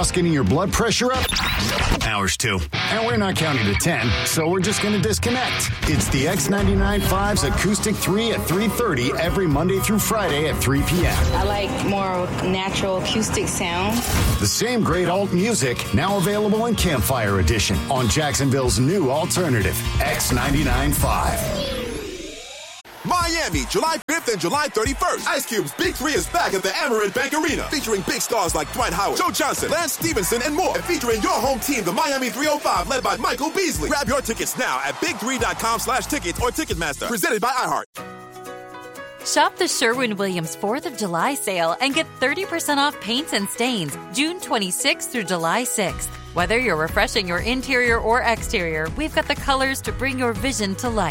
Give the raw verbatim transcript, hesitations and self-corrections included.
boss getting your blood pressure up? Ours too. And we're not counting to ten, so we're just going to disconnect. It's the X ninety-nine point five's Acoustic three at three thirty every Monday through Friday at three p.m. I like more natural acoustic sound. The same great alt music, now available in Campfire Edition on Jacksonville's new alternative, X ninety-nine point five. Miami, July fifth and July thirty-first. Ice Cube's Big Three is back at the Amerant Bank Arena, featuring big stars like Dwight Howard, Joe Johnson, Lance Stevenson, and more. And featuring your home team, the Miami three oh five, led by Michael Beasley. Grab your tickets now at big three dot com slash tickets or Ticketmaster. Presented by iHeart. Shop the Sherwin-Williams fourth of July sale and get thirty percent off paints and stains June twenty-sixth through July sixth. Whether you're refreshing your interior or exterior, we've got the colors to bring your vision to life.